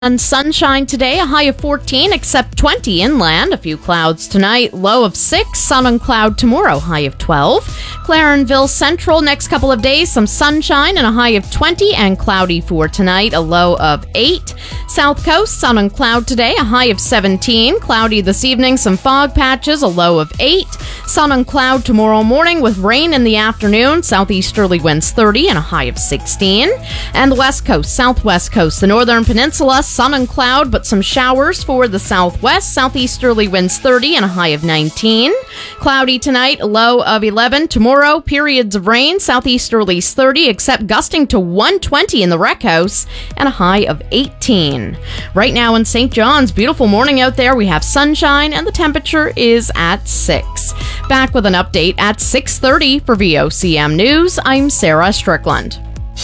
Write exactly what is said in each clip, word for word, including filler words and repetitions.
And sunshine today, a high of fourteen, except twenty inland. A few clouds tonight, low of six. Sun and cloud tomorrow, high of twelve. Clarenville Central, next couple of days, some sunshine and a high of twenty, and cloudy for tonight, a low of eight. South Coast, sun and cloud today, a high of seventeen. Cloudy this evening, some fog patches, a low of eight. Sun and cloud tomorrow morning with rain in the afternoon. Southeasterly winds thirty and a high of sixteen. And the West Coast, Southwest Coast, the Northern Peninsula, sun and cloud, but some showers for the southwest. Southeasterly winds thirty and a high of nineteen. Cloudy tonight, a low of eleven. Tomorrow, periods of rain. Southeasterlies thirty, except gusting to one twenty in the Rec House and a high of eighteen. Right now in Saint John's, beautiful morning out there. We have sunshine and the temperature is at six. Back with an update at six thirty for V O C M News. I'm Sarah Strickland.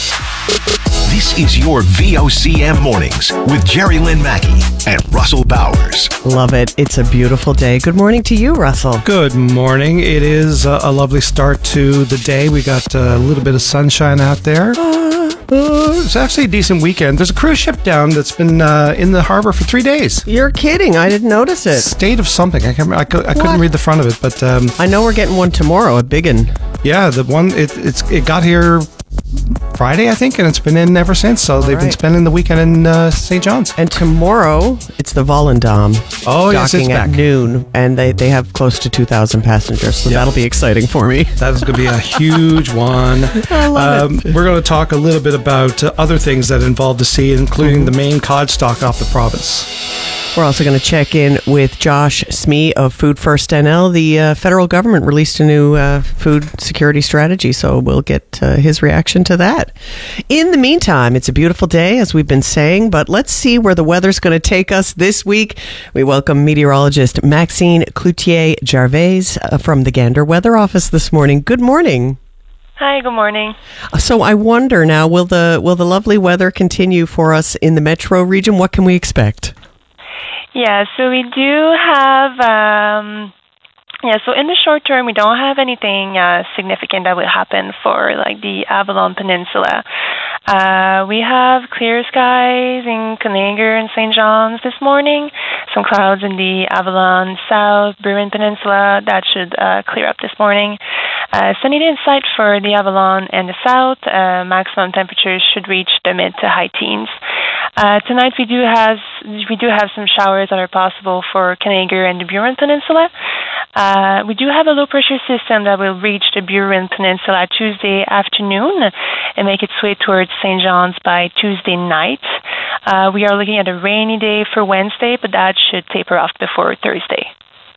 This is your V O C M Mornings with Jerry Lynn Mackey and Russell Bowers. Love it. It's a beautiful day. Good morning to you, Russell. Good morning. It is a, a lovely start to the day. We got a little bit of sunshine out there. Uh, uh, it's actually a decent weekend. There's a cruise ship down that's been uh, in the harbor for three days. You're kidding. I didn't notice it. State of something. I, can't, I, cou- I couldn't read the front of it, but... Um, I know we're getting one tomorrow, a big one. Yeah, the one, it, it's, it got here... Friday, I think, and it's been in ever since. So All they've right. been spending the weekend in uh, Saint John's. And tomorrow, it's the Volendam. Oh, yes, it's docking at back. noon, and they, they have close to two thousand passengers, so yep. that'll be exciting for me. That is going to be a huge one. I love um, it. We're going to talk a little bit about uh, other things that involve the sea, including mm-hmm. the main cod stock off the province. We're also going to check in with Josh Smee of Food First N L. The uh, federal government released a new uh, food security strategy, so we'll get uh, his reaction to that. In the meantime, it's a beautiful day, as we've been saying, but let's see where the weather's going to take us this week. We welcome meteorologist Maxine Cloutier-Gervais uh, from the Gander Weather Office this morning. Good morning. Hi, good morning. So I wonder now, will the will the lovely weather continue for us in the metro region? What can we expect? Yeah, so we do have, um, yeah, so in the short term, we don't have anything uh, significant that would happen for, like, the Avalon Peninsula. Uh, we have clear skies in Conager and Saint John's this morning, some clouds in the Avalon South, Bruin Peninsula. That should uh, clear up this morning. Uh, sunny day in sight for the Avalon and the South. Uh, maximum temperatures should reach the mid to high teens. Uh, tonight we do have we do have some showers that are possible for Conager and the Burin Peninsula. Uh, we do have a low pressure system that will reach the Burin Peninsula Tuesday afternoon and make its way towards Saint John's by Tuesday night. Uh, we are looking at a rainy day for Wednesday, but that should taper off before Thursday.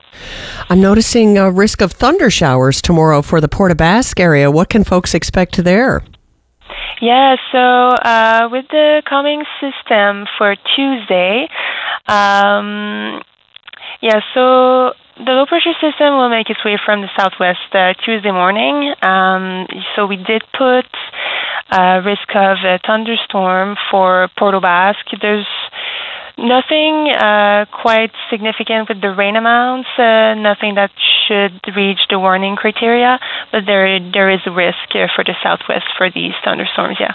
I'm noticing a risk of thunder showers tomorrow for the Port aux Basques area. What can folks expect there? Yeah, so uh, with the coming system for Tuesday, um, yeah, so the low pressure system will make its way from the southwest uh, Tuesday morning. Um, so we did put uh, risk of a thunderstorm for Port aux Basques. There's nothing uh, quite significant with the rain amounts, uh, nothing that should reach the warning criteria, but there there is a risk uh, for the southwest for these thunderstorms, yeah.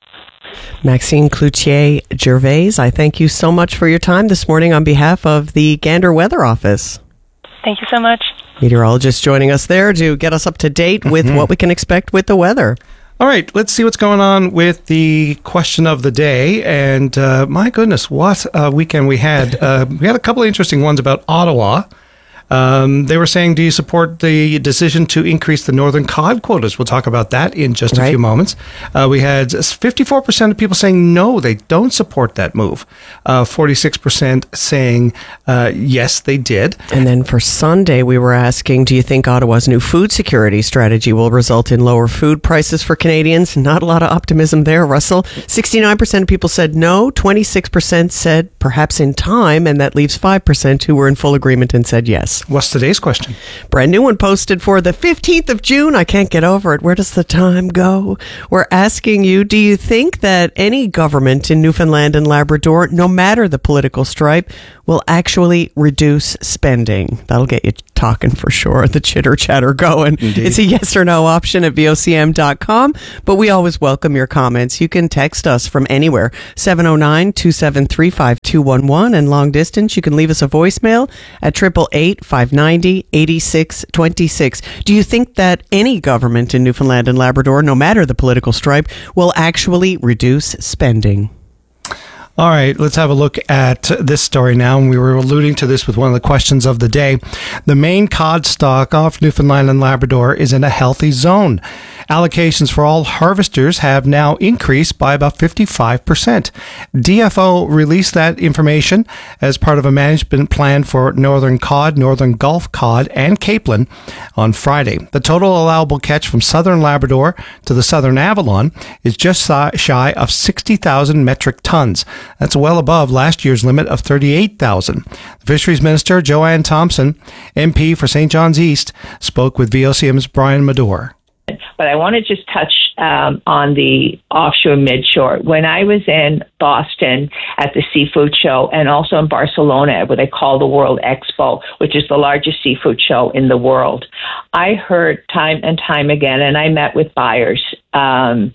Maxine Cloutier-Gervais, I thank you so much for your time this morning on behalf of the Gander Weather Office. Thank you so much. Meteorologist joining us there to get us up to date with mm-hmm. what we can expect with the weather. All right, let's see what's going on with the question of the day. And uh, my goodness, what a weekend we had. Uh, we had a couple of interesting ones about Ottawa. Um, they were saying, do you support the decision to increase the northern cod quotas? We'll talk about that in just a right. few moments. Uh, we had fifty-four percent of people saying no, they don't support that move. Uh, forty-six percent saying uh, yes, they did. And then for Sunday, we were asking, do you think Ottawa's new food security strategy will result in lower food prices for Canadians? Not a lot of optimism there, Russell. sixty-nine percent of people said no, twenty-six percent said perhaps in time, and that leaves five percent who were in full agreement and said yes. questions. What's today's question? Brand new one posted for the fifteenth of June. I can't get over it. Where does the time go? We're asking you, do you think that any government in Newfoundland and Labrador, no matter the political stripe, will actually reduce spending? That'll get you talking for sure. The chitter chatter going. Indeed. It's a yes or no option at V O C M dot com, but we always welcome your comments. You can text us from anywhere, seven oh nine, two seven three, five two one one, and long distance, you can leave us a voicemail at eight eight eight, five nine zero, eight six two six. Do you think that any government in Newfoundland and Labrador, no matter the political stripe, will actually reduce spending? All right, let's have a look at this story now. And we were alluding to this with one of the questions of the day. The main cod stock off Newfoundland and Labrador is in a healthy zone. Allocations for all harvesters have now increased by about fifty-five percent. D F O released that information as part of a management plan for Northern Cod, Northern Gulf Cod, and Capelin on Friday. The total allowable catch from Southern Labrador to the Southern Avalon is just shy of sixty thousand metric tons. That's well above last year's limit of thirty-eight thousand. The Fisheries Minister, Joanne Thompson, M P for Saint John's East, spoke with V O C M's Brian Madore. But I want to just touch um, on the offshore midshore. When I was in Boston at the seafood show and also in Barcelona at what they call the World Expo, which is the largest seafood show in the world, I heard time and time again, and I met with buyers, um,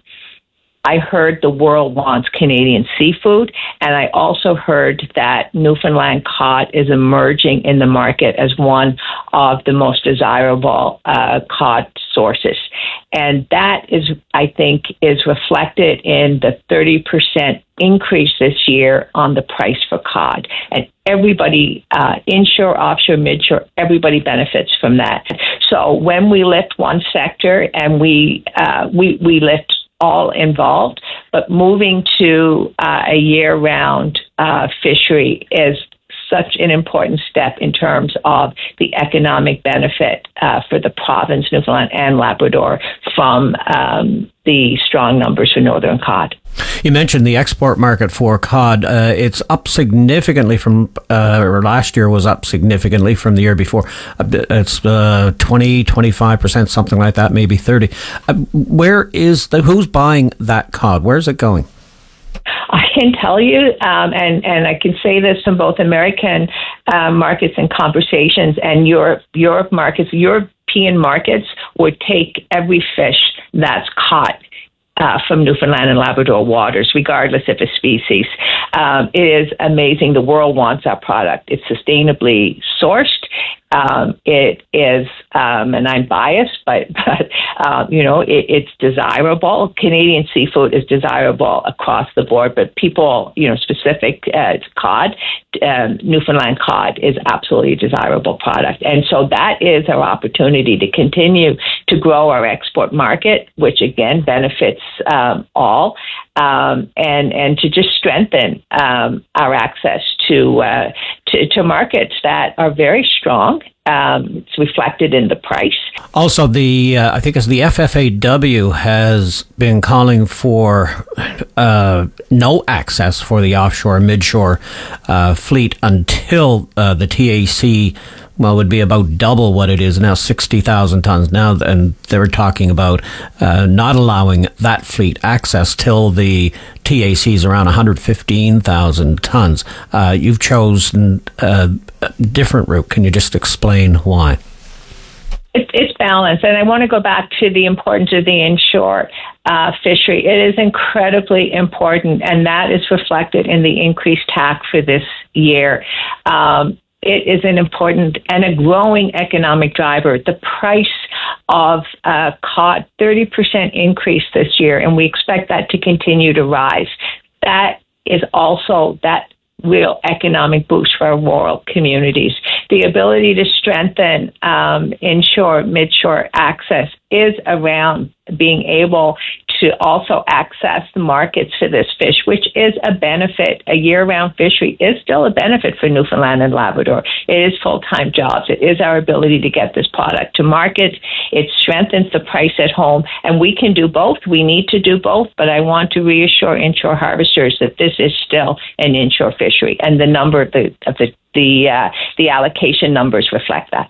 I heard the world wants Canadian seafood, and I also heard that Newfoundland cod is emerging in the market as one of the most desirable uh, cod sources. And that is, I think, is reflected in the thirty percent increase this year on the price for cod. And everybody, uh, inshore, offshore, midshore, everybody benefits from that. So when we lift one sector and we uh, we, we lift all involved, but moving to uh, a year-round uh, fishery is such an important step in terms of the economic benefit uh, for the province, Newfoundland and Labrador, from um, the strong numbers for Northern Cod. You mentioned the export market for cod. Uh, it's up significantly from, uh, or last year was up significantly from the year before. It's uh, twenty, twenty-five percent, something like that, maybe thirty. Uh, where is the, who's buying that cod? Where's it going? I can tell you, um, and, and I can say this from both American uh, markets and conversations and Europe, Europe markets. European markets would take every fish that's caught Uh, from Newfoundland and Labrador waters, regardless of a species. Um, it is amazing. The world wants our product. It's sustainably sourced. Um, it is, um, and I'm biased, but, but um, you know, it, it's desirable. Canadian seafood is desirable across the board, but people, you know, specific uh, cod, um, Newfoundland cod is absolutely a desirable product. And so that is our opportunity to continue to grow our export market, which again benefits um, all, um, and, and to just strengthen um, our access to, uh, to, to markets that are very strong. Um, it's reflected in the price. Also, the uh, I think it's the F F A W has been calling for uh, no access for the offshore midshore uh, fleet until uh, the T A C, well, would be about double what it is now, sixty thousand tons now, and they're talking about uh, not allowing that fleet access till the T A C is around one hundred fifteen thousand tons. Uh, you've chosen uh, a different route. Can you just explain why? It, it's balanced, and I want to go back to the importance of the inshore uh, fishery. It is incredibly important, and that is reflected in the increased T A C for this year. Um, It is an important and a growing economic driver. The price of uh, cod, thirty percent increase this year, and we expect that to continue to rise. That is also that real economic boost for our rural communities. The ability to strengthen um, inshore, midshore access is around being able to also access the markets for this fish, which is a benefit. A year-round fishery is still a benefit for Newfoundland and Labrador. It is full-time jobs. It is our ability to get this product to market. It strengthens the price at home, and we can do both. We need to do both, but I want to reassure inshore harvesters that this is still an inshore fishery, and the number of the of the the, uh, the allocation numbers reflect that.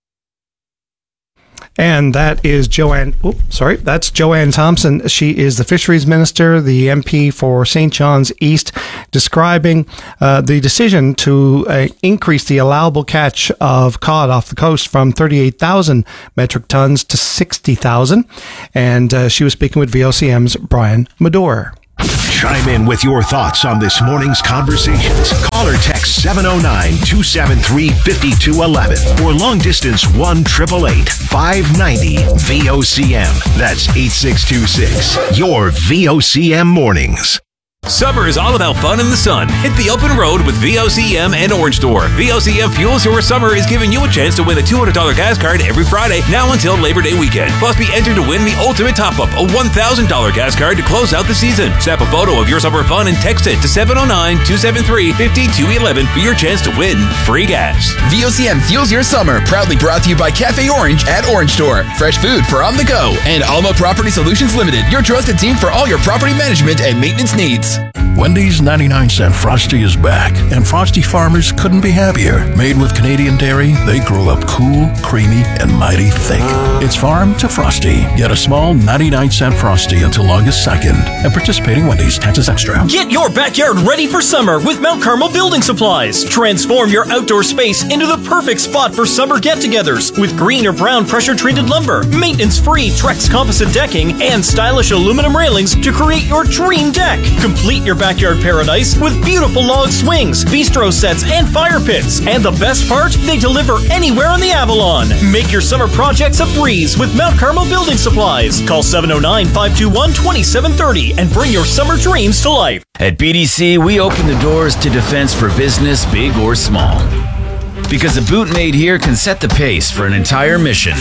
And that is Joanne. Oh, sorry, that's Joanne Thompson. She is the Fisheries Minister, the M P for Saint John's East, describing uh, the decision to uh, increase the allowable catch of cod off the coast from thirty-eight thousand metric tons to sixty thousand. And uh, she was speaking with V O C M's Brian Medore. Chime in with your thoughts on this morning's conversations. Call or text seven oh nine, two seven three, five two one one or long distance one eight eight eight, five nine zero V O C M. That's eight six two six. Your V O C M mornings. Summer is all about fun in the sun. Hit the open road with V O C M and Orange Door. V O C M Fuels Your Summer is giving you a chance to win a two hundred dollars gas card every Friday, now until Labor Day weekend. Plus, be entered to win the ultimate top-up, a one thousand dollars gas card to close out the season. Snap a photo of your summer fun and text it to seven oh nine, two seven three, five two one one for your chance to win free gas. V O C M Fuels Your Summer, proudly brought to you by Cafe Orange at Orange Door. Fresh food for on the go. And Alma Property Solutions Limited, your trusted team for all your property management and maintenance needs. Wendy's ninety-nine cent Frosty is back, and Frosty farmers couldn't be happier. Made with Canadian dairy, they grow up cool, creamy, and mighty thick. It's farm to Frosty. Get a small ninety-nine cent Frosty until August second. And participating Wendy's, taxes extra. Get your backyard ready for summer with Mount Carmel Building Supplies. Transform your outdoor space into the perfect spot for summer get-togethers with green or brown pressure-treated lumber, maintenance-free Trex composite decking, and stylish aluminum railings to create your dream deck. Complete your backyard paradise with beautiful log swings, bistro sets, and fire pits. And the best part, they deliver anywhere on the Avalon. Make your summer projects a breeze with Mount Carmel Building Supplies. Call seven oh nine, five two one, two seven three oh and bring your summer dreams to life. At B D C, we open the doors to defense for business, big or small. Because a boot made here can set the pace for an entire mission.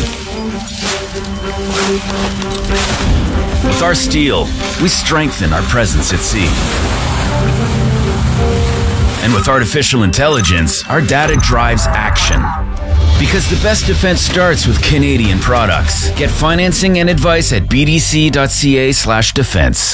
With our steel, we strengthen our presence at sea. And with artificial intelligence, our data drives action. Because the best defense starts with Canadian products. Get financing and advice at bdc.ca slash defense.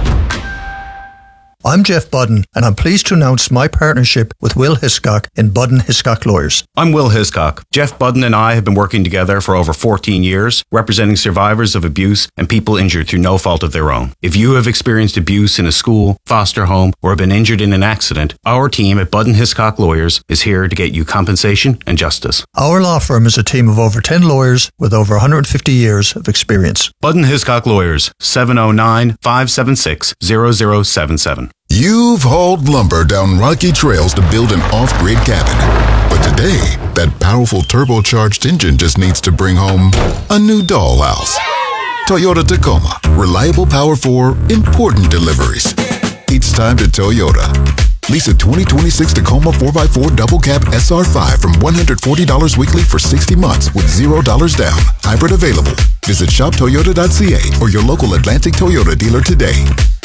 I'm Jeff Budden, and I'm pleased to announce my partnership with Will Hiscock in Budden Hiscock Lawyers. I'm Will Hiscock. Jeff Budden and I have been working together for over fourteen years, representing survivors of abuse and people injured through no fault of their own. If you have experienced abuse in a school, foster home, or have been injured in an accident, our team at Budden Hiscock Lawyers is here to get you compensation and justice. Our law firm is a team of over ten lawyers with over one hundred fifty years of experience. Budden Hiscock Lawyers, seven oh nine, five seven six, zero zero seven seven. You've hauled lumber down rocky trails to build an off-grid cabin. But today, that powerful turbocharged engine just needs to bring home a new dollhouse. Toyota Tacoma. Reliable power for important deliveries. It's time to Toyota. Lease a twenty twenty-six Tacoma four by four Double Cab S R five from one hundred forty dollars weekly for sixty months with zero dollars down. Hybrid available. Visit shop toyota dot c a or your local Atlantic Toyota dealer today.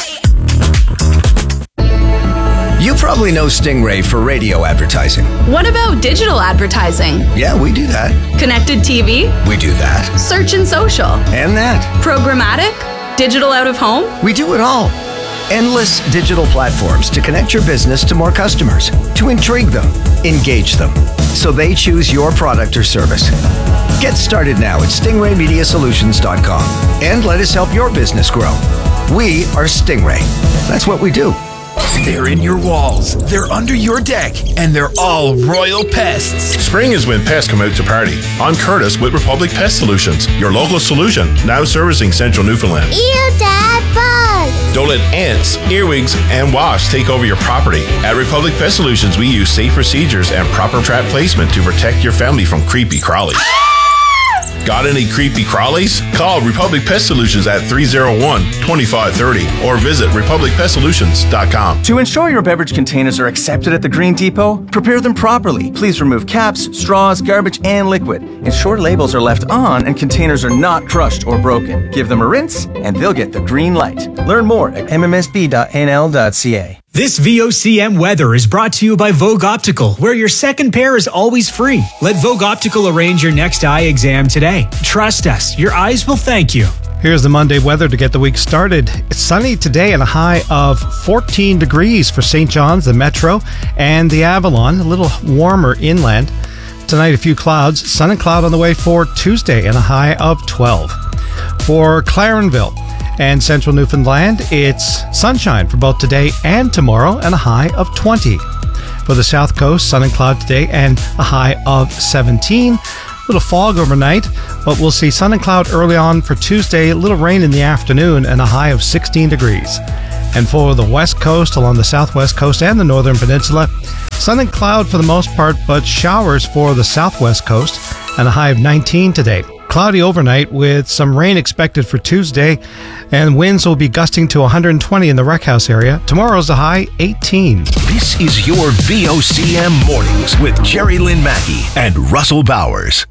You probably know Stingray for radio advertising. What about digital advertising? Yeah, we do that. Connected T V? We do that. Search and social? And that. Programmatic? Digital out of home? We do it all. Endless digital platforms to connect your business to more customers, to intrigue them, engage them, so they choose your product or service. Get started now at stingray media solutions dot com and let us help your business grow. We are Stingray. That's what we do. They're in your walls, they're under your deck, and they're all royal pests. Spring is when pests come out to party. I'm Curtis with Republic Pest Solutions, your local solution, now servicing central Newfoundland. Ew, Dad, bug! Don't let ants, earwigs, and wasps take over your property. At Republic Pest Solutions, we use safe procedures and proper trap placement to protect your family from creepy crawlies. Got any creepy crawlies? Call Republic Pest Solutions at three oh one, two five three oh or visit republic pest solutions dot com. To ensure your beverage containers are accepted at the Green Depot, prepare them properly. Please remove caps, straws, garbage, and liquid. Ensure labels are left on and containers are not crushed or broken. Give them a rinse and they'll get the green light. Learn more at m m s b dot n l dot c a. This V O C M weather is brought to you by Vogue Optical, where your second pair is always free. Let Vogue Optical arrange your next eye exam today. Trust us, your eyes will thank you. Here's the Monday weather to get the week started. It's sunny today and a high of fourteen degrees for Saint John's, the Metro, and the Avalon, a little warmer inland. Tonight, a few clouds, sun and cloud on the way for Tuesday and a high of twelve. For Clarenville and central Newfoundland, it's sunshine for both today and tomorrow and a high of twenty. For the south coast, sun and cloud today and a high of seventeen. A little fog overnight, but we'll see sun and cloud early on for Tuesday, a little rain in the afternoon and a high of sixteen degrees. And for the west coast, along the southwest coast and the northern peninsula, sun and cloud for the most part, but showers for the southwest coast and a high of nineteen today. Cloudy overnight with some rain expected for Tuesday, and winds will be gusting to one hundred twenty in the Rec House area. Tomorrow's the high eighteen. This is your V O C M Mornings with Jerry Lynn Mackey and Russell Bowers.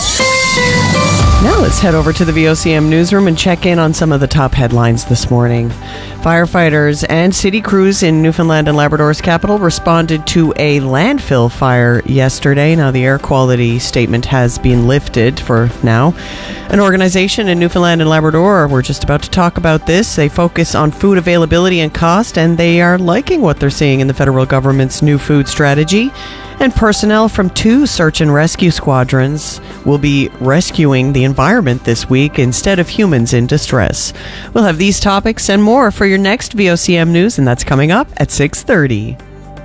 Now let's head over to the V O C M newsroom and check in on some of the top headlines this morning. Firefighters and city crews in Newfoundland and Labrador's capital responded to a landfill fire yesterday. Now, the air quality statement has been lifted for now. An organization in Newfoundland and Labrador, we're just about to talk about this. They focus on food availability and cost, and they are liking what they're seeing in the federal government's new food strategy. And personnel from two search and rescue squadrons will be rescuing the environment this week instead of humans in distress. We'll have these topics and more for your next V O C M News, and that's coming up at six thirty.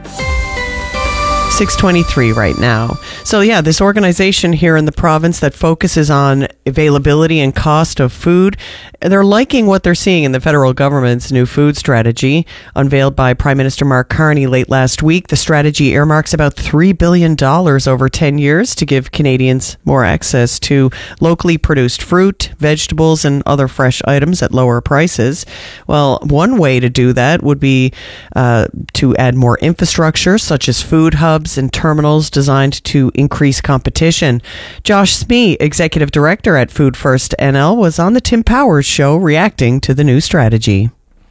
six twenty-three right now. So yeah, this organization here in the province that focuses on availability and cost of food, they're liking what they're seeing in the federal government's new food strategy unveiled by Prime Minister Mark Carney late last week. The strategy earmarks about three billion dollars over ten years to give Canadians more access to locally produced fruit, vegetables, and other fresh items at lower prices. Well, one way to do that would be uh, to add more infrastructure, such as food hubs and terminals designed to increase competition. Josh Smee, Executive Director at Food First N L, was on the Tim Powers Show reacting to the new strategy.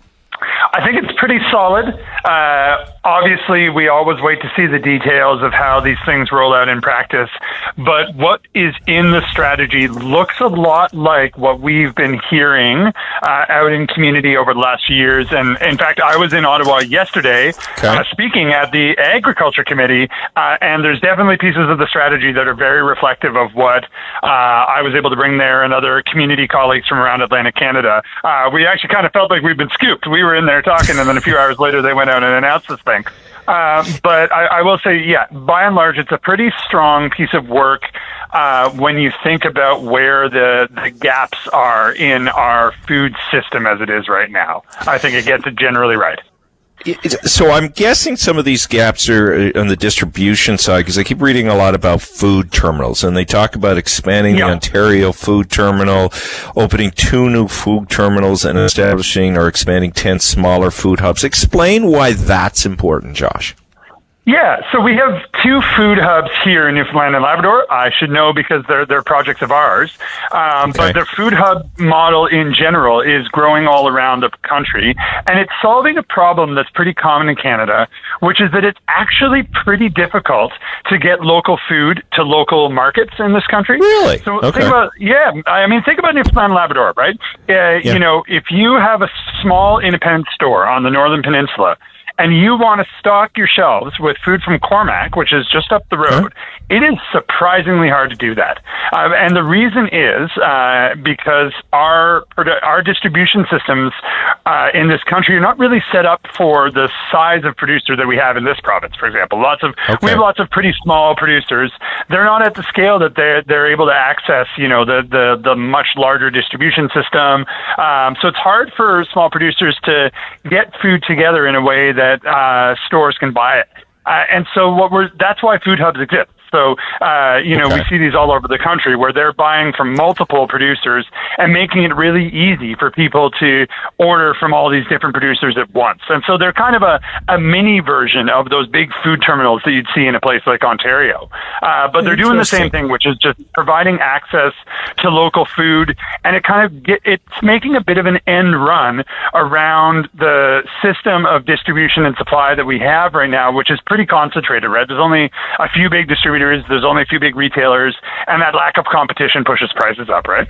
I think it's pretty solid. Uh, obviously, we always wait to see the details of how these things roll out in practice. But what is in the strategy looks a lot like what we've been hearing uh, out in community over the last few years. And in fact, I was in Ottawa yesterday okay. uh, speaking at the Agriculture Committee, uh, and there's definitely pieces of the strategy that are very reflective of what uh, I was able to bring there and other community colleagues from around Atlantic Canada. Uh, we actually kind of felt like we'd been scooped. We were in there talking, and then a few hours later they went out and announced this thing. Uh, but I, I will say, yeah, by and large, it's a pretty strong piece of work uh, when you think about where the, the gaps are in our food system as it is right now. I think it gets it generally right. So I'm guessing some of these gaps are on the distribution side, because I keep reading a lot about food terminals, and they talk about expanding yeah. the Ontario Food Terminal, opening two new food terminals, and establishing or expanding ten smaller food hubs. Explain why that's important, Josh. Yeah, so we have two food hubs here in Newfoundland and Labrador. I should know because they're they're projects of ours. Um, okay. But the food hub model in general is growing all around the country, and it's solving a problem that's pretty common in Canada, which is that it's actually pretty difficult to get local food to local markets in this country. Really? So okay. think about yeah, I mean think about Newfoundland and Labrador, right? Uh, yeah. You know, if you have a small independent store on the Northern Peninsula, and you want to stock your shelves with food from Cormac, which is just up the road, huh? It is surprisingly hard to do that. Uh, and the reason is uh, because our our distribution systems uh, in this country are not really set up for the size of producer that we have in this province, for example. Lots of okay. We have lots of pretty small producers. They're not at the scale that they're, they're able to access, you know, the, the, the much larger distribution system. Um, so it's hard for small producers to get food together in a way that uh, stores can buy it. Uh, and so what we're, that's why food hubs exist. So, uh, you know, Okay. we see these all over the country where they're buying from multiple producers and making it really easy for people to order from all these different producers at once. And so they're kind of a, a mini version of those big food terminals that you'd see in a place like Ontario. Uh, but they're doing the same Interesting. thing, which is just providing access to local food, and it kind of get, it's making a bit of an end run around the system of distribution and supply that we have right now, which is pretty concentrated, right? There's only a few big distributors, there's only a few big retailers, and that lack of competition pushes prices up, right?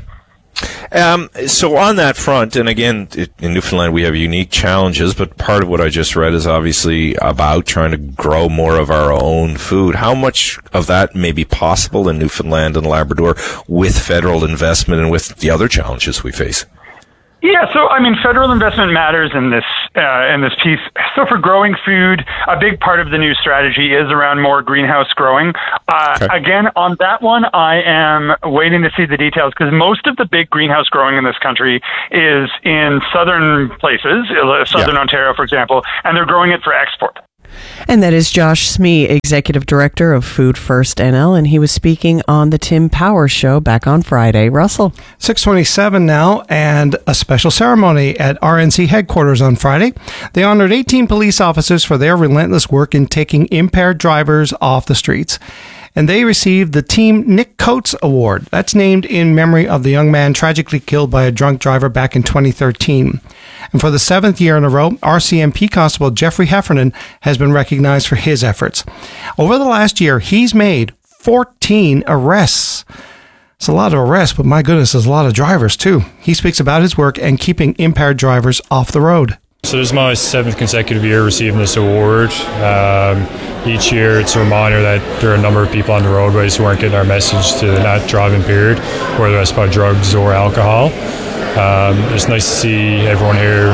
Um, so on that front, and again, it, in Newfoundland we have unique challenges, but part of what I just read is obviously about trying to grow more of our own food. How much of that may be possible in Newfoundland and Labrador with federal investment and with the other challenges we face? Yeah, so I mean, federal investment matters in this uh, in this piece. So for growing food, a big part of the new strategy is around more greenhouse growing. Uh, Okay. Again, on that one, I am waiting to see the details because most of the big greenhouse growing in this country is in southern places, uh, southern Yeah. Ontario, for example, and they're growing it for export. And that is Josh Smee, Executive Director of Food First N L, and he was speaking on the Tim Power Show back on Friday. Russell? six twenty-seven now, and a special ceremony at R N C headquarters on Friday. They honored eighteen police officers for their relentless work in taking impaired drivers off the streets. And they received the Team Nick Coates Award. That's named in memory of the young man tragically killed by a drunk driver back in twenty thirteen. And for the seventh year in a row, R C M P Constable Jeffrey Heffernan has been recognized for his efforts. Over the last year, he's made fourteen arrests. It's a lot of arrests, but my goodness, there's a lot of drivers too. He speaks about his work and keeping impaired drivers off the road. So this is my seventh consecutive year receiving this award. Um, each year it's a reminder that there are a number of people on the roadways who aren't getting our message to not drive impaired, whether that's by drugs or alcohol. Um, it's nice to see everyone here.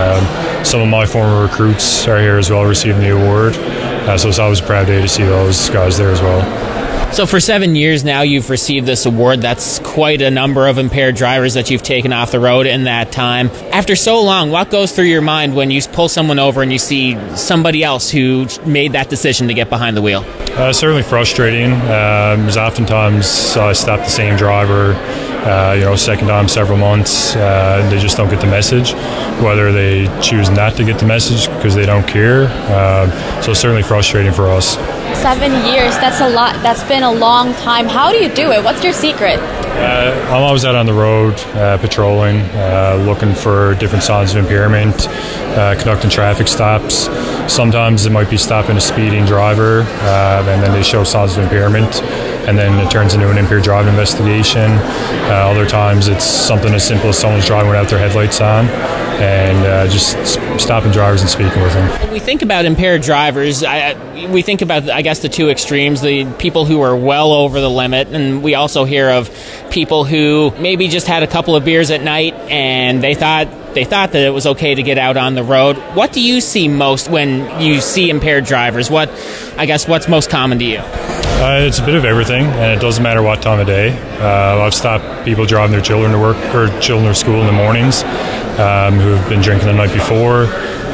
Um, some of my former recruits are here as well receiving the award. Uh, so it's always a proud day to see those guys there as well. So for seven years now, you've received this award. That's quite a number of impaired drivers that you've taken off the road in that time. After so long, what goes through your mind when you pull someone over and you see somebody else who made that decision to get behind the wheel? Uh, certainly frustrating. Um, there's oftentimes I stop the same driver, uh, you know, second time several months. Uh, they just don't get the message, whether they choose not to get the message because they don't care. Uh, so it's certainly frustrating for us. Seven years, that's a lot. That's been a long time. How do you do it? What's your secret? Uh, I'm always out on the road, uh, patrolling, uh, looking for different signs of impairment, uh, conducting traffic stops. Sometimes it might be stopping a speeding driver, uh, and then they show signs of impairment, and then it turns into an impaired driving investigation. Uh, other times it's something as simple as someone's driving without their headlights on, and uh, just stopping drivers and speaking with them. When we think about impaired drivers, I, we think about, I guess, the two extremes, the people who are well over the limit, and we also hear of people who maybe just had a couple of beers at night and they thought they thought that it was okay to get out on the road. What do you see most when you see impaired drivers? What, I guess, what's most common to you? Uh, it's a bit of everything, and it doesn't matter what time of day. Uh, I've stopped people driving their children to work or children to school in the mornings um, who have been drinking the night before.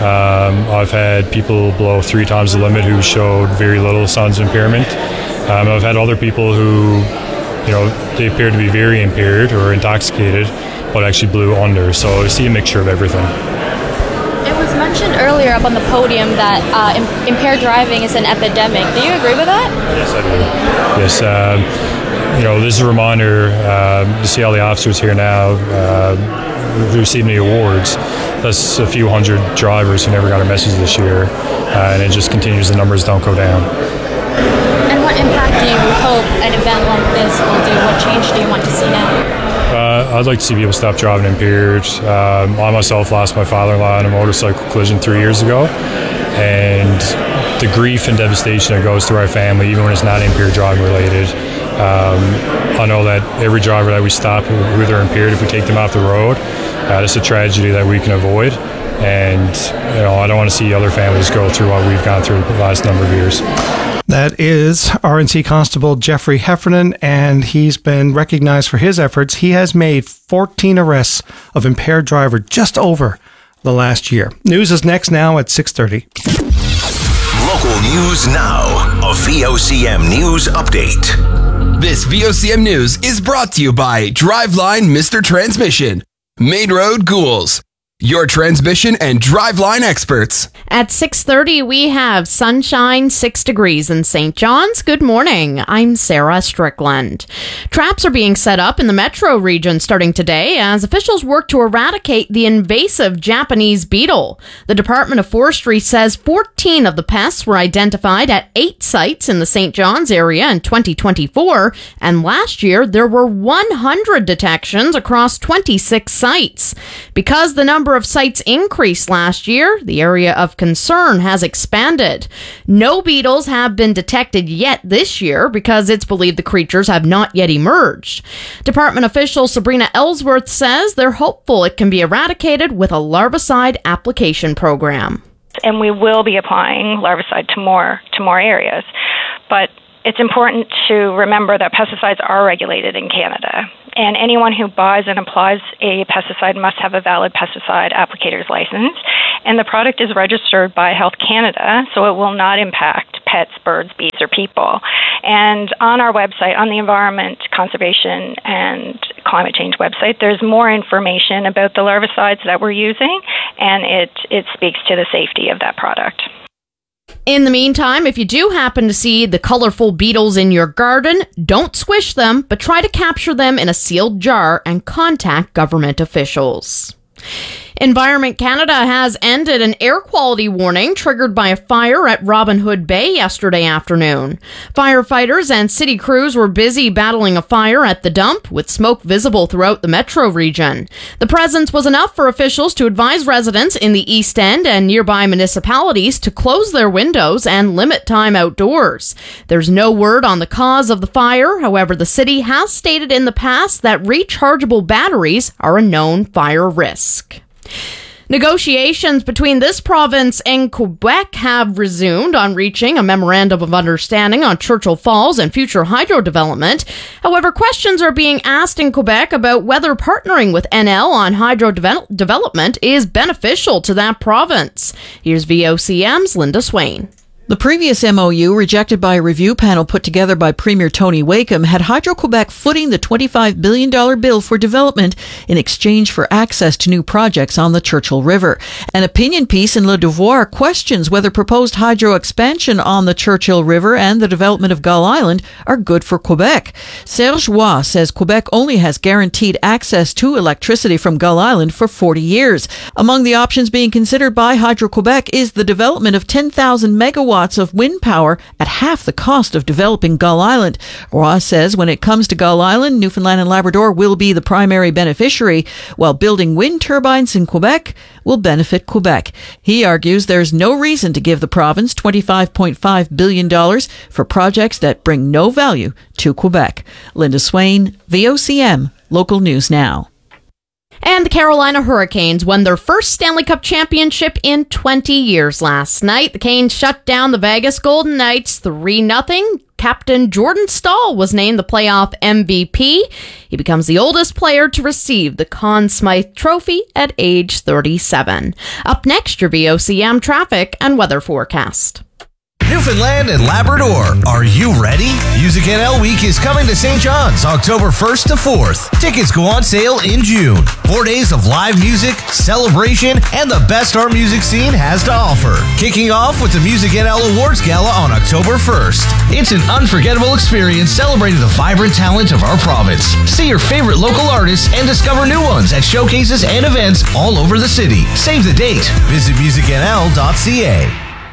Um, I've had people below three times the limit who showed very little signs of impairment. Um, I've had other people who, you know, they appear to be very impaired or intoxicated, but actually blew under. So I see a mixture of everything. It was mentioned earlier up on the podium that uh, im- impaired driving is an epidemic. Do you agree with that? Yes, I do. Yes, um, you know, this is a reminder um, to see all the officers here now uh, receiving the awards. That's a few hundred drivers who never got a message this year, uh, and it just continues. The numbers don't go down. And what impact do you hope an event like this will do? What change do you want to see now? Uh, I'd like to see people stop driving impaired. Um, I myself lost my father-in-law in a motorcycle collision three years ago, and the grief and devastation that goes through our family, even when it's not impaired driving related. Um, I know that every driver that we stop who, who they're impaired, if we take them off the road, uh, it's a tragedy that we can avoid. And you know, I don't want to see other families go through what we've gone through the last number of years. That is R N C Constable Jeffrey Heffernan, and he's been recognized for his efforts. He has made fourteen arrests of impaired driver just over the last year. News is next now at six thirty. Local news now A V O C M News Update. This V O C M News is brought to you by Driveline Mister Transmission, Main Road Ghouls, your transmission and driveline experts. At six thirty, we have sunshine, six degrees in Saint John's. Good morning. I'm Sarah Strickland. Traps are being set up in the metro region starting today as officials work to eradicate the invasive Japanese beetle. The Department of Forestry says fourteen of the pests were identified at eight sites in the Saint John's area in twenty twenty-four, and last year there were one hundred detections across twenty-six sites. Because the number of sites increased last year, the area of concern has expanded. No beetles have been detected yet this year because it's believed the creatures have not yet emerged. Department official Sabrina Ellsworth says they're hopeful it can be eradicated with a larvicide application program. And we will be applying larvicide to more to more areas. But it's important to remember that pesticides are regulated in Canada, and anyone who buys and applies a pesticide must have a valid pesticide applicator's license, and the product is registered by Health Canada, so it will not impact pets, birds, bees, or people. And on our website, on the Environment, Conservation, and Climate Change website, there's more information about the larvicides that we're using, and it, it speaks to the safety of that product. In the meantime, if you do happen to see the colorful beetles in your garden, don't squish them, but try to capture them in a sealed jar and contact government officials. Environment Canada has ended an air quality warning triggered by a fire at Robin Hood Bay yesterday afternoon. Firefighters and city crews were busy battling a fire at the dump, with smoke visible throughout the metro region. The presence was enough for officials to advise residents in the East End and nearby municipalities to close their windows and limit time outdoors. There's no word on the cause of the fire. However, the city has stated in the past that rechargeable batteries are a known fire risk. Negotiations between this province and Quebec have resumed on reaching a memorandum of understanding on Churchill Falls and future hydro development. However, questions are being asked in Quebec about whether partnering with N L on hydro de- development is beneficial to that province. Here's V O C M's Linda Swain. The previous M O U, rejected by a review panel put together by Premier Tony Wakeham, had Hydro-Quebec footing the twenty-five billion dollars bill for development in exchange for access to new projects on the Churchill River. An opinion piece in Le Devoir questions whether proposed hydro expansion on the Churchill River and the development of Gull Island are good for Quebec. Serge Roy says Quebec only has guaranteed access to electricity from Gull Island for forty years. Among the options being considered by Hydro-Quebec is the development of ten thousand megawatts of wind power at half the cost of developing Gull Island. Roy says when it comes to Gull Island, Newfoundland and Labrador will be the primary beneficiary, while building wind turbines in Quebec will benefit Quebec. He argues there's no reason to give the province twenty-five point five billion dollars for projects that bring no value to Quebec. Linda Swain, V O C M, Local News Now. And the Carolina Hurricanes won their first Stanley Cup championship in twenty years last night. The Canes shut down the Vegas Golden Knights three nothing. Captain Jordan Staal was named the playoff M V P. He becomes the oldest player to receive the Conn Smythe Trophy at age thirty-seven. Up next, your V O C M traffic and weather forecast. Newfoundland and Labrador, are you ready? Music N L Week is coming to Saint John's October first to fourth. Tickets go on sale in June. Four days of live music, celebration, and the best our music scene has to offer. Kicking off with the Music N L Awards Gala on October first. It's an unforgettable experience celebrating the vibrant talent of our province. See your favorite local artists and discover new ones at showcases and events all over the city. Save the date. Visit music n l dot c a.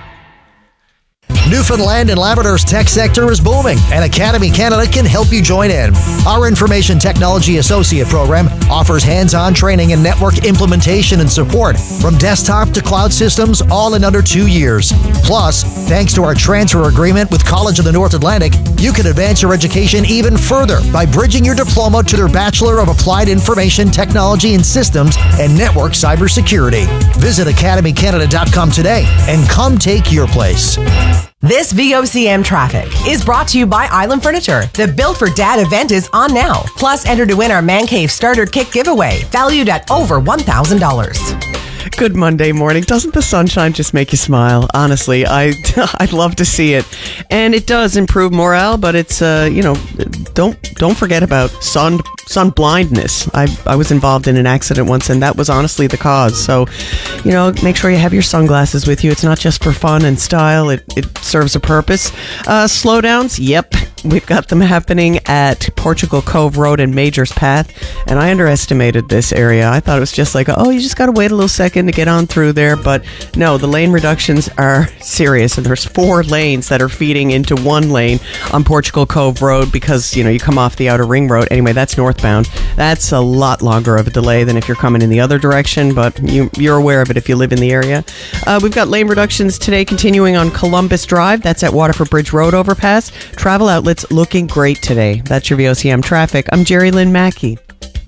Newfoundland and Labrador's tech sector is booming, and Academy Canada can help you join in. Our Information Technology Associate program offers hands-on training and network implementation and support from desktop to cloud systems, all in under two years. Plus, thanks to our transfer agreement with College of the North Atlantic, you can advance your education even further by bridging your diploma to their Bachelor of Applied Information Technology and Systems and Network Cybersecurity. Visit academy canada dot com today and come take your place. This V O C M traffic is brought to you by Island Furniture. The Built for Dad event is on now. Plus, enter to win our Man Cave Starter Kit giveaway, valued at over one thousand dollars. Good Monday morning. Doesn't the sunshine just make you smile? Honestly, I I'd love to see it, and it does improve morale. But it's uh you know don't don't forget about sun sun blindness. I I was involved in an accident once, and that was honestly the cause. So, you know, make sure you have your sunglasses with you. It's not just for fun and style. It it serves a purpose. Uh, slowdowns. Yep. We've got them happening at Portugal Cove Road and Majors Path, and I underestimated this area. I thought it was just like, oh, you just got to wait a little second to get on through there, but no, the lane reductions are serious, and there's four lanes that are feeding into one lane on Portugal Cove Road because, you know, you come off the Outer Ring Road. Anyway, that's northbound. That's a lot longer of a delay than if you're coming in the other direction, but you, you're aware of it if you live in the area. Uh, we've got lane reductions today continuing on Columbus Drive. That's at Waterford Bridge Road overpass. Travel outlets looking great today. That's your V O C M traffic. I'm Jerry Lynn Mackey.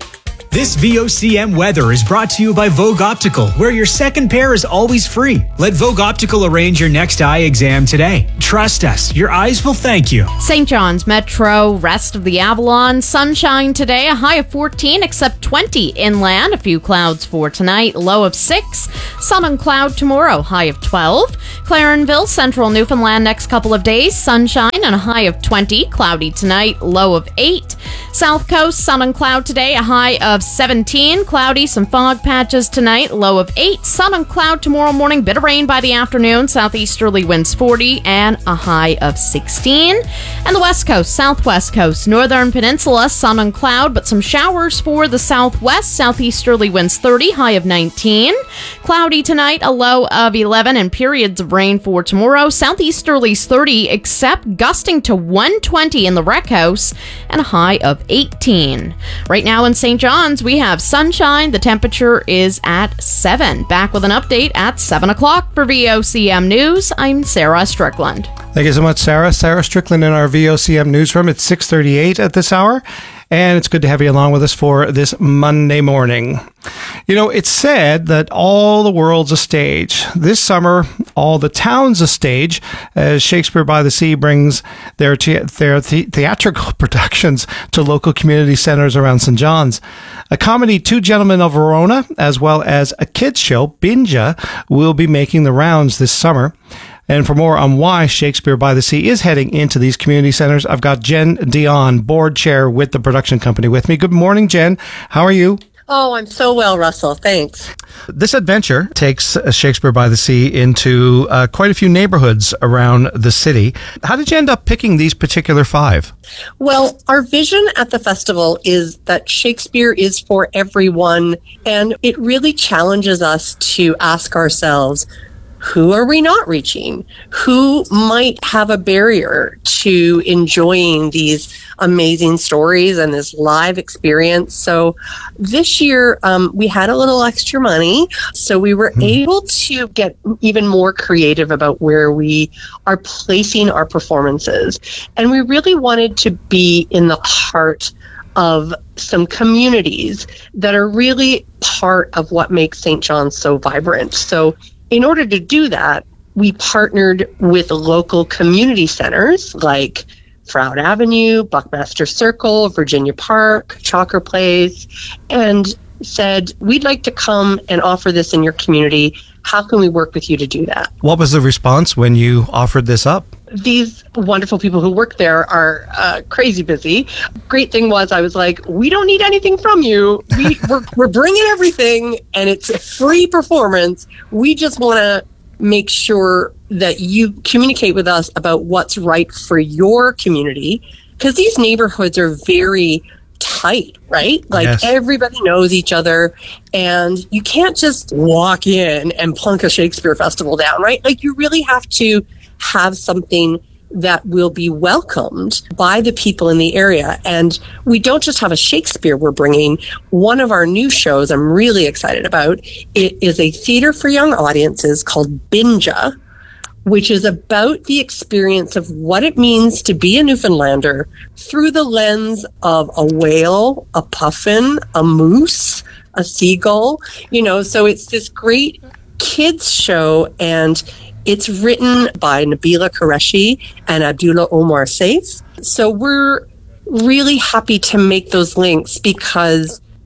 This V O C M weather is brought to you by Vogue Optical, where your second pair is always free. Let Vogue Optical arrange your next eye exam today. Trust us, your eyes will thank you. Saint John's Metro, rest of the Avalon, sunshine today, a high of fourteen, except twenty inland, a few clouds for tonight, low of six. Sun and cloud tomorrow, high of twelve. Clarenville, central Newfoundland, next couple of days, sunshine and a high of twenty, cloudy tonight, low of eight. South Coast, sun and cloud today, a high of seventeen, cloudy, some fog patches tonight, low of eight. Sun and cloud tomorrow morning, bit of rain by the afternoon, southeasterly winds forty, and a high of sixteen. And the West Coast, Southwest Coast, Northern Peninsula, sun and cloud, but some showers for the Southwest, southeasterly winds thirty, high of nineteen. Cloudy tonight, a low of eleven, and periods of rain for tomorrow, southeasterlies thirty, except gusting to one twenty in the Rec House, and a high of eighteen. Right now in Saint John's, we have sunshine. The temperature is at seven. Back with an update at seven o'clock for V O C M News. I'm Sarah Strickland. Thank you so much, Sarah. Sarah Strickland in our V O C M newsroom. It's six thirty-eight at this hour, and it's good to have you along with us for this Monday morning. You know, it's said that all the world's a stage. This summer, all the town's a stage, as Shakespeare by the Sea brings their, te- their the- theatrical productions to local community centers around Saint John's. A comedy, Two Gentlemen of Verona, as well as a kids show, Binja, will be making the rounds this summer. And for more on why Shakespeare by the Sea is heading into these community centers, I've got Jen Dion, board chair with the production company, with me. Good morning, Jen. How are you? Oh, I'm so well, Russell. Thanks. This adventure takes Shakespeare by the Sea into uh, quite a few neighborhoods around the city. How did you end up picking these particular five? Well, our vision at the festival is that Shakespeare is for everyone, and it really challenges us to ask ourselves, who are we not reaching? Who might have a barrier to enjoying these amazing stories and this live experience? So this year, um, we had a little extra money, so we were mm. able to get even more creative about where we are placing our performances. And we really wanted to be in the heart of some communities that are really part of what makes Saint John's so vibrant. So in order to do that, we partnered with local community centers like Froud Avenue, Buckmaster Circle, Virginia Park, Chalker Place, and said, we'd like to come and offer this in your community. How can we work with you to do that? What was the response when you offered this up? These wonderful people who work there are uh, crazy busy. Great thing was I was like, we don't need anything from you. We, we're, we're bringing everything, and it's a free performance. We just want to make sure that you communicate with us about what's right for your community, because these neighborhoods are very tight, right? Like yes. Everybody knows each other, and you can't just walk in and plunk a Shakespeare festival down, right? Like you really have to have something that will be welcomed by the people in the area. And we don't just have a Shakespeare we're bringing. One of our new shows I'm really excited about, it is a theater for young audiences called Binja, which is about the experience of what it means to be a Newfoundlander through the lens of a whale, a puffin, a moose, a seagull. You know, so it's this great kids show, and it's written by Nabila Qureshi and Abdullah Omar Saif. So we're really happy to make those links because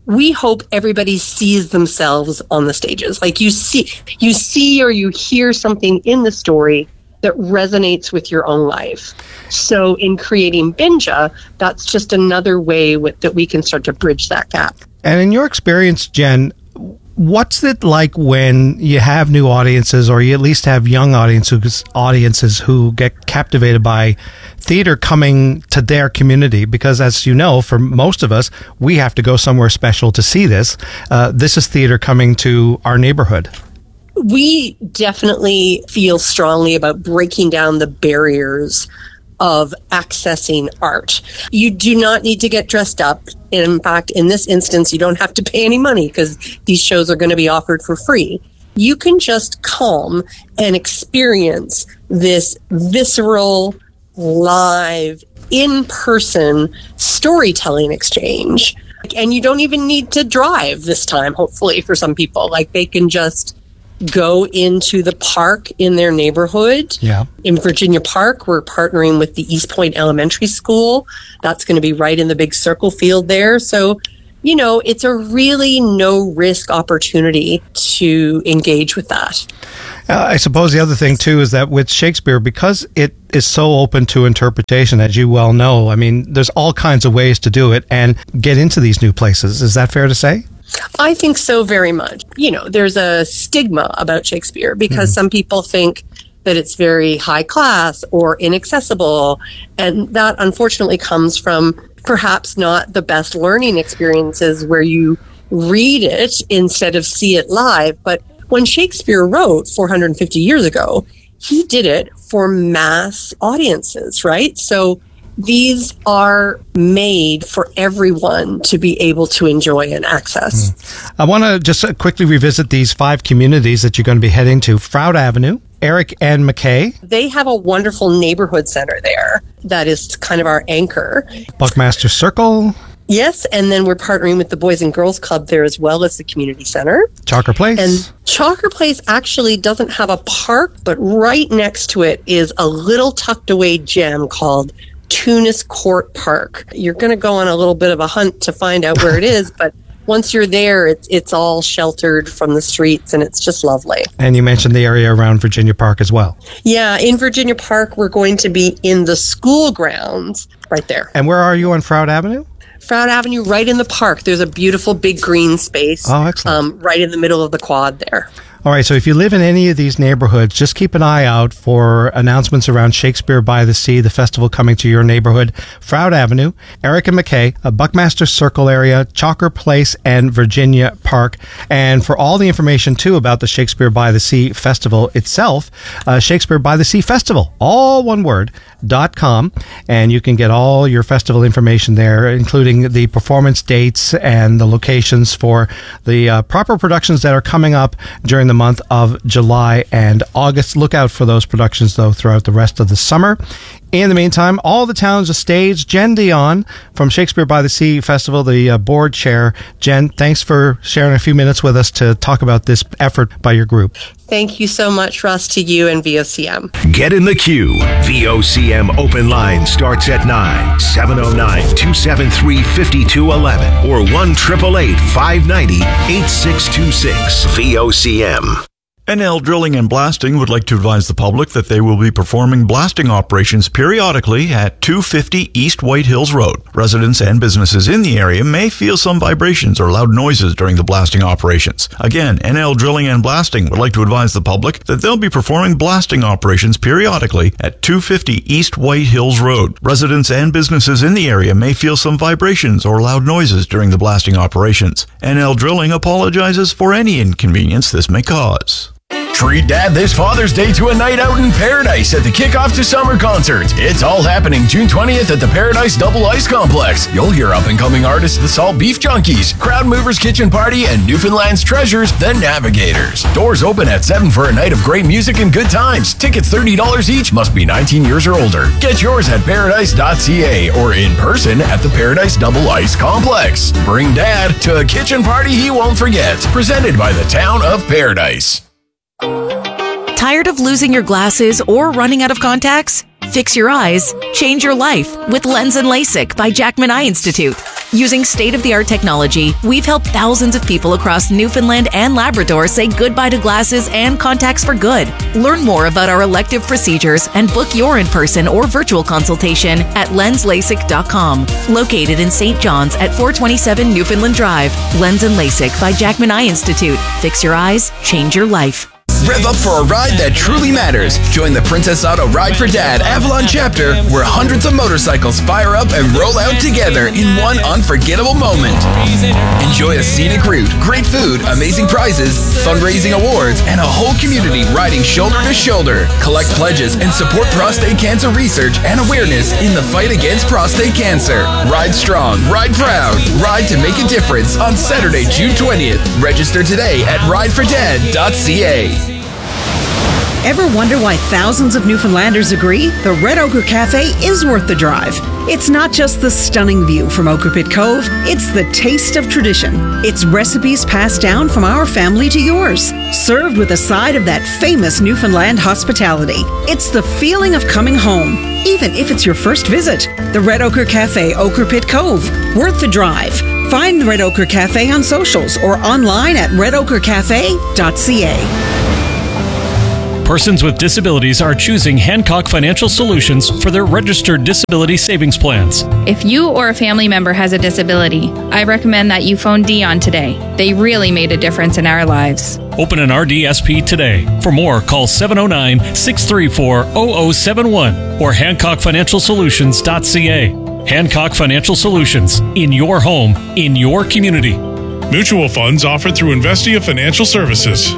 we hope everybody sees themselves on the stages. Like you see, you see or you hear something in the story that resonates with your own life. So in creating Binja, that's just another way with, that we can start to bridge that gap. And in your experience, Jen, what's it like when you have new audiences, or you at least have young audiences, audiences who get captivated by theater coming to their community? Because as you know, for most of us, we have to go somewhere special to see this. Uh, this is theater coming to our neighborhood. We definitely feel strongly about breaking down the barriers of accessing art. You do not need to get dressed up. In fact, in this instance, you don't have to pay any money because these shows are going to be offered for free. You can just come and experience this visceral, live, in-person storytelling exchange. And you don't even need to drive this time, hopefully, for some people. Like, they can just go into the park in their neighborhood. Yeah. In Virginia Park, we're partnering with the East Point Elementary School. That's going to be right in the big circle field there. So, you know, it's a really no-risk opportunity to engage with that. Uh, I suppose the other thing, too, is that with Shakespeare, because it is so open to interpretation, as you well know, I mean, there's all kinds of ways to do it and get into these new places. Is that fair to say? I think so very much. You know, there's a stigma about Shakespeare because mm. some people think that it's very high class or inaccessible. And that unfortunately comes from perhaps not the best learning experiences where you read it instead of see it live. But when Shakespeare wrote four hundred fifty years ago, he did it for mass audiences, right? So these are made for everyone to be able to enjoy and access. Mm. I want to just quickly revisit these five communities that you're going to be heading to. Froude Avenue, Eric and McKay. They have a wonderful neighborhood center there that is kind of our anchor. Buckmaster Circle. Yes, and then we're partnering with the Boys and Girls Club there as well as the community center. Chalker Place. And Chalker Place actually doesn't have a park, but right next to it is a little tucked away gem called Tunis Court Park. You're going to go on a little bit of a hunt to find out where it is, but once you're there, it's, it's all sheltered from the streets, and it's just lovely. And you mentioned the area around Virginia Park as well. Yeah, in Virginia Park, we're going to be in the school grounds right there. And where are you on Froude Avenue? Froude Avenue, right in the park. There's a beautiful big green space. Oh, excellent. Um, right in the middle of the quad there. All right, so if you live in any of these neighborhoods, just keep an eye out for announcements around Shakespeare by the Sea, the festival coming to your neighborhood. Froude Avenue, Eric and McKay, a Buckmaster Circle area, Chalker Place, and Virginia Park. And for all the information, too, about the Shakespeare by the Sea festival itself, uh, Shakespeare by the Sea Festival, all one word, dot com. And you can get all your festival information there, including the performance dates and the locations for the uh, proper productions that are coming up during the month of July and August. Look out for those productions, though, throughout the rest of the summer. In the meantime, all the towns are staged. Jen Dion from Shakespeare by the Sea Festival, the uh, board chair. Jen, thanks for sharing a few minutes with us to talk about this effort by your group. Thank you so much, Russ, to you and V O C M. Get in the queue. V O C M open line starts at nine, seven oh nine, two seven three, five two one one or one eight eight eight, five nine zero, eight six two six. V O C M. N L Drilling and Blasting would like to advise the public that they will be performing blasting operations periodically at two fifty East White Hills Road. Residents and businesses in the area may feel some vibrations or loud noises during the blasting operations. Again, N L Drilling and Blasting would like to advise the public that they'll be performing blasting operations periodically at two fifty East White Hills Road. Residents and businesses in the area may feel some vibrations or loud noises during the blasting operations. N L Drilling apologizes for any inconvenience this may cause. Treat Dad this Father's Day to a night out in Paradise at the Kickoff to Summer concert. It's all happening June twentieth at the Paradise Double Ice Complex. You'll hear up-and-coming artists The Salt Beef Junkies, Crowd Movers Kitchen Party, and Newfoundland's Treasures, The Navigators. Doors open at seven for a night of great music and good times. Tickets thirty dollars each, must be nineteen years or older. Get yours at paradise dot c a or in person at the Paradise Double Ice Complex. Bring Dad to a kitchen party he won't forget. Presented by the Town of Paradise. Tired of losing your glasses or running out of contacts? Fix your eyes, change your life with Lens and LASIK by Jackman Eye Institute. Using state-of-the-art technology, we've helped thousands of people across Newfoundland and Labrador say goodbye to glasses and contacts for good. Learn more about our elective procedures and book your in-person or virtual consultation at lens lasik dot com. Located in Saint John's at four twenty-seven Newfoundland Drive. Lens and LASIK by Jackman Eye Institute. Fix your eyes, change your life. Rev up for a ride that truly matters. Join the Princess Auto Ride for Dad Avalon chapter, where hundreds of motorcycles fire up and roll out together in one unforgettable moment. Enjoy a scenic route, great food, amazing prizes, fundraising awards, and a whole community riding shoulder to shoulder. Collect pledges and support prostate cancer research and awareness in the fight against prostate cancer. Ride strong, ride proud, ride to make a difference on Saturday, June twentieth. Register today at ride for dad dot c a. Ever wonder why thousands of Newfoundlanders agree the Red Ochre Cafe is worth the drive? It's not just the stunning view from Ochre Pit Cove, it's the taste of tradition. It's recipes passed down from our family to yours, served with a side of that famous Newfoundland hospitality. It's the feeling of coming home, even if it's your first visit. The Red Ochre Cafe, Ochre Pit Cove, worth the drive. Find the Red Ochre Cafe on socials or online at red ochre cafe dot c a. Persons with disabilities are choosing Hancock Financial Solutions for their registered disability savings plans. If you or a family member has a disability, I recommend that you phone Dion today. They really made a difference in our lives. Open an R D S P today. For more, call seven oh nine, six three four, zero zero seven one or hancock financial solutions dot c a. Hancock Financial Solutions. In your home, in your community. Mutual funds offered through Investia Financial Services.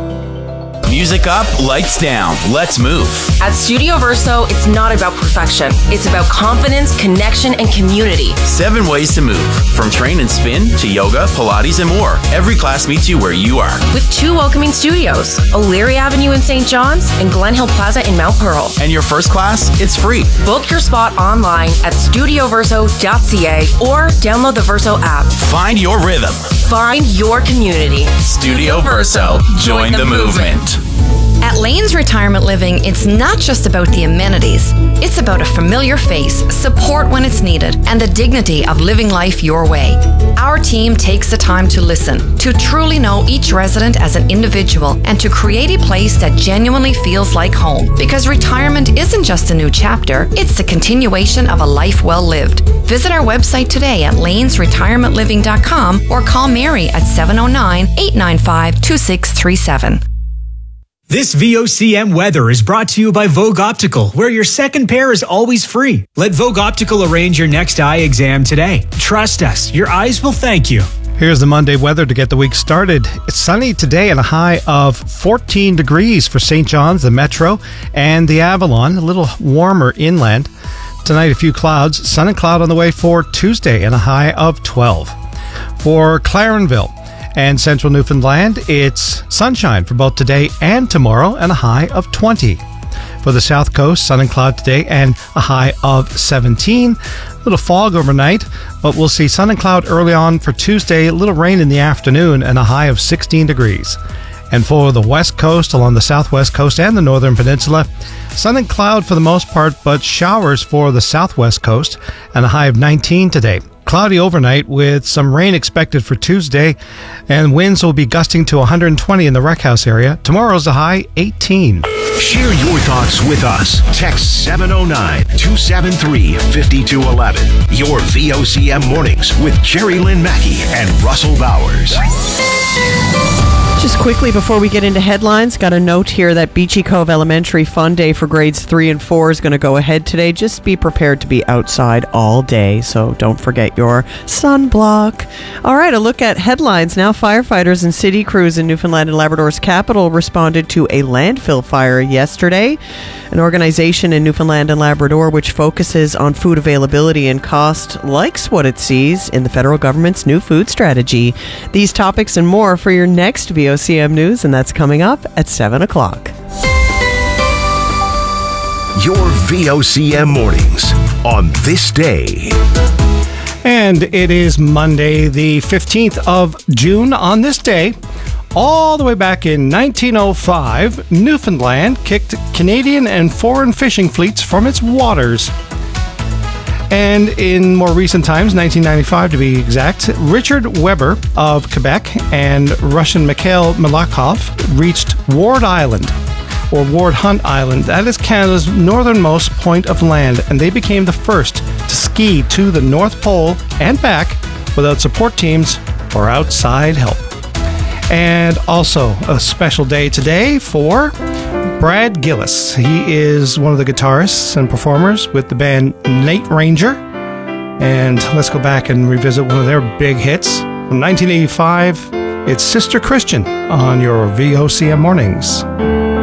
Music up, lights down. Let's move. At Studio Verso, it's not about perfection. It's about confidence, connection, and community. Seven ways to move. From train and spin to yoga, Pilates, and more. Every class meets you where you are. With two welcoming studios, O'Leary Avenue in Saint John's and Glen Hill Plaza in Mount Pearl. And your first class, it's free. Book your spot online at studio verso dot c a or download the Verso app. Find your rhythm. Find your community. Studio Verso. Join, Join the, the movement. movement. At Lane's Retirement Living, it's not just about the amenities. It's about a familiar face, support when it's needed, and the dignity of living life your way. Our team takes the time to listen, to truly know each resident as an individual, and to create a place that genuinely feels like home. Because retirement isn't just a new chapter, it's the continuation of a life well lived. Visit our website today at lanes retirement living dot com or call Mary at seven oh nine, eight nine five, two six three seven. This V O C M weather is brought to you by Vogue Optical, where your second pair is always free. Let Vogue Optical arrange your next eye exam today. Trust us, your eyes will thank you. Here's the Monday weather to get the week started. It's sunny today and a high of fourteen degrees for Saint John's, the Metro, and the Avalon, a little warmer inland. Tonight, a few clouds, sun and cloud on the way for Tuesday and a high of twelve. For Clarenville and central Newfoundland, it's sunshine for both today and tomorrow and a high of twenty. For the south coast, sun and cloud today and a high of seventeen. A little fog overnight, but we'll see sun and cloud early on for Tuesday, a little rain in the afternoon and a high of sixteen degrees. And for the west coast, along the southwest coast and the northern peninsula, sun and cloud for the most part, but showers for the southwest coast and a high of nineteen today. Cloudy overnight with some rain expected for Tuesday, and winds will be gusting to one hundred twenty in the Rec House area. Tomorrow's a high eighteen. Share your thoughts with us. Text seven oh nine, two seven three, five two one one. Your V O C M mornings with Jerry Lynn Mackey and Russell Bowers. Just quickly before we get into headlines, got a note here that Beachy Cove Elementary Fun Day for grades three and four is going to go ahead today. Just be prepared to be outside all day, so don't forget your sunblock. All right, a look at headlines now. Firefighters and city crews in Newfoundland and Labrador's capital responded to a landfill fire yesterday. An organization in Newfoundland and Labrador which focuses on food availability and cost likes what it sees in the federal government's new food strategy. These topics and more for your next V O C M News, and that's coming up at seven o'clock. Your V O C M mornings on this day. And it is Monday, the fifteenth of June. On this day, all the way back in nineteen oh five, Newfoundland kicked Canadian and foreign fishing fleets from its waters. And in more recent times, nineteen ninety-five to be exact, Richard Weber of Quebec and Russian Mikhail Malakhov reached Ward Island, or Ward Hunt Island. That is Canada's northernmost point of land, and they became the first to ski to the North Pole and back without support teams or outside help. And also a special day today for Brad Gillis. He is one of the guitarists and performers with the band Night Ranger. And let's go back and revisit one of their big hits from nineteen eighty-five. It's Sister Christian on your V O C M Mornings.